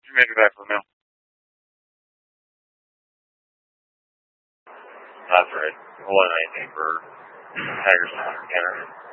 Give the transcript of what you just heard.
You may be back for the mail. That's right. 1119 for Hagerstown, Canada.